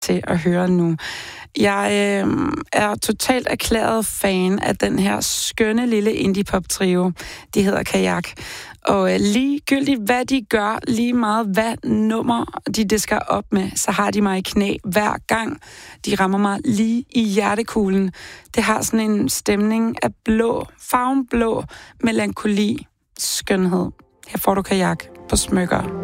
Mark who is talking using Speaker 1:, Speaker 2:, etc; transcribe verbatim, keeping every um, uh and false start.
Speaker 1: til at høre nu. Jeg øh, er totalt erklæret fan af den her skønne lille indie-pop-trio. De hedder Kajak. Og øh, ligegyldigt hvad de gør, lige meget hvad nummer de disker op med, så har de mig i knæ hver gang. De rammer mig lige i hjertekuglen. Det har sådan en stemning af blå, farven blå, melankoli, skønhed. Her får du Kajak på Smykker.